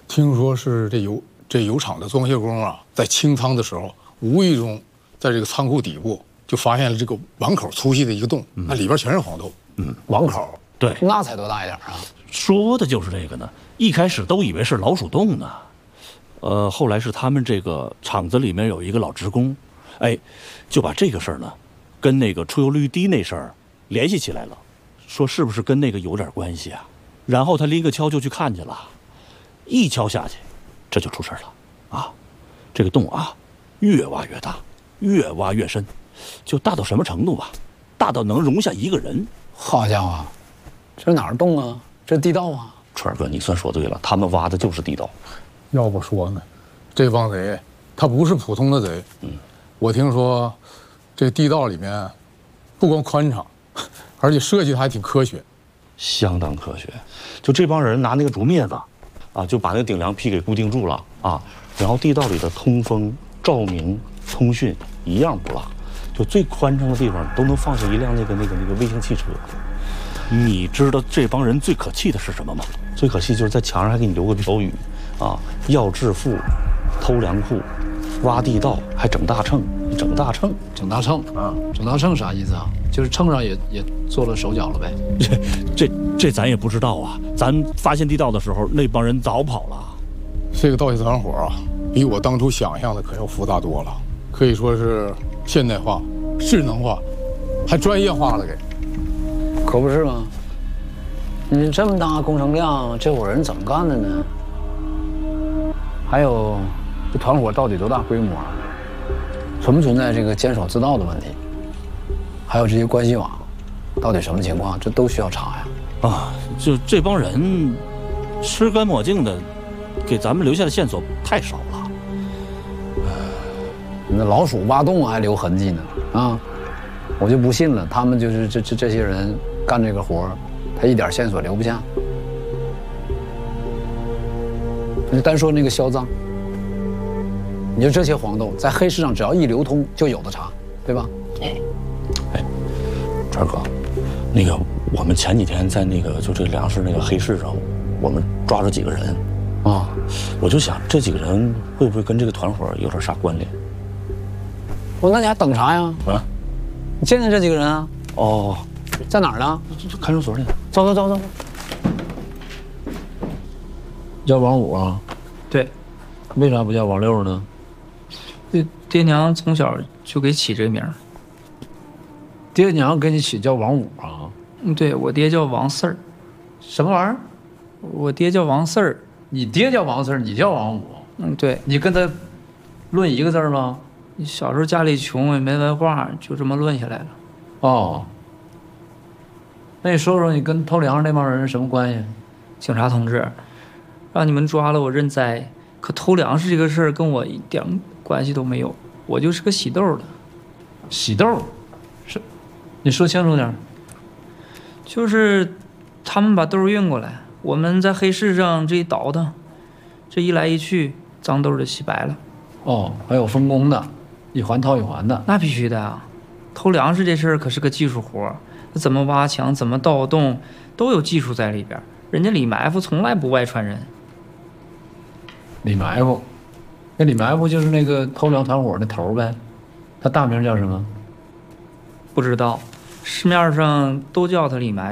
听说是这油厂的装卸工啊，在清仓的时候，无意中在这个仓库底部就发现了这个碗口粗细的一个洞，那里边全是黄豆。 碗口， 对， 那才多大一点啊？ 说的就是这个呢。一开始都以为是老鼠洞呢，后来是他们这个厂子里面有一个老职工，哎，就把这个事儿呢，跟那个出油率低那事儿联系起来了，说是不是跟那个有点关系啊？然后他拎个锹就去看去了，一锹下去，这就出事了啊！这个洞啊，越挖越大，越挖越深，就大到什么程度吧？大到能容下一个人。 好家伙，这是哪儿洞啊？这是地道啊！ 川儿哥，你算说对了，他们挖的就是地道。 要不说呢，这帮贼他不是普通的贼。我听说这地道里面不光宽敞，而且设计的还挺科学， 相当科学。就这帮人拿那个竹篾子，啊，就把那个顶梁坯给固定住了啊，然后地道里的通风、照明、通讯一样不落，就最宽敞的地方都能放下一辆那个微型汽车。你知道这帮人最可气的是什么吗？最可气就是在墙上还给你留个标语，啊，要致富，偷粮库，挖地道，还整大秤，整大秤啊！整大秤啥意思啊？就是秤上也做了手脚了呗。 这咱也不知道啊。咱发现地道的时候，那帮人早跑了。 这个盗窃团伙啊，比我当初想象的可要复杂多了，可以说是现代化、智能化，还专业化了给。 可不是吗？你这么大工程量，这伙人怎么干的呢？还有，这团伙到底多大规模？存不存在这个监守自盗的问题？还有这些关系网，到底什么情况？这都需要查呀。 啊，就这帮人吃干抹净的，给咱们留下的线索太少了。 那老鼠挖洞还留痕迹呢啊！我就不信了，他们就是这些人干这个活，他一点线索留不下。你单说那个销赃，你说这些黄豆在黑市上只要一流通就有的查，对吧？ 哎，川哥，那个我们前几天在那个就这粮食那个黑市上，我们抓着几个人啊，我就想这几个人会不会跟这个团伙有点啥关联？ 那你还等啥呀？啊，你见见这几个人啊？ 哦， 在哪儿呢？ 就看守所里。 走。叫王五啊？ 对。 为啥不叫王六呢？ 爹娘从小就给起这个名儿。 爹娘给你起叫王五啊？ 对，我爹叫王四儿。 什么玩意儿？ 我爹叫王四儿。 你爹叫王四儿，你叫王五？ 对。 你跟他论一个字吗？ 小时候家里穷也没文化，就这么论下来了。 哦。那你说说你跟偷粮那帮人是什么关系？ 警察同志，让你们抓了我认栽，可偷粮食这个事儿跟我一点关系都没有，我就是个洗豆的。 洗豆？是？你说清楚点。 就是他们把豆运过来，我们在黑市上这一倒腾，这一来一去，脏豆就洗白了。 哦，还有分工的，一环套一环的。 那必须的啊！偷粮食这事儿可是个技术活，怎么挖墙，怎么盗洞，都有技术在里边。人家李埋伏从来不外传人。 李埋伏，那李埋伏就是那个偷粮团伙的头呗，他大名叫什么？ 不知道，市面上都叫他李埋。